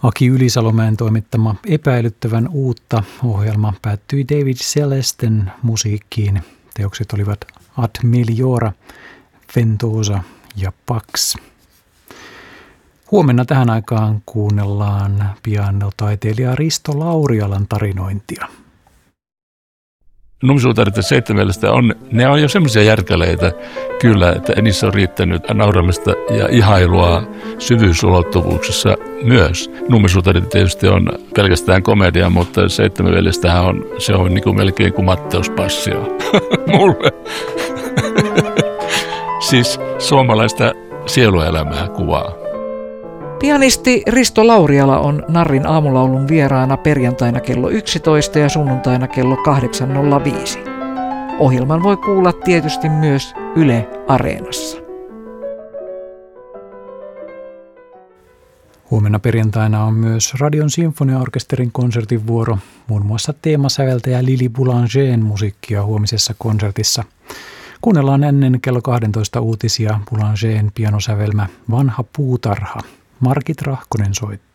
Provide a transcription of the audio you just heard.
Aki Ylisalomäen toimittama Epäilyttävän uutta ohjelma päättyi David Celesten musiikkiin. Teokset olivat Ad Meliora, Ventosa ja Pax. Huomenna tähän aikaan kuunnellaan pianotaiteilija Risto Laurialan tarinointia. Nummisuutarit 7 ne on jo semmoisia järkäleitä kyllä, että niissä on riittänyt nauramista ja ihailua syvyysulottuvuuksissa myös. Nummisuutarit tietysti on pelkästään komedia, mutta 7 veljestähän se on niin kuin melkein kuin Matteus Passio mulle. Siis suomalaista sieluelämää kuvaa. Pianisti Risto Lauriala on Narrin aamulaulun vieraana perjantaina kello 11 ja sunnuntaina kello 8.05. Ohjelman voi kuulla tietysti myös Yle Areenassa. Huomenna perjantaina on myös Radion Sinfoniaorkesterin konsertin vuoro, muun muassa teemasäveltäjä Lili Boulangeren musiikkia huomisessa konsertissa. Kuunnellaan ennen kello 12 uutisia Boulangeren pianosävelmä Vanha puutarha. Margit Rahkonen soittaa.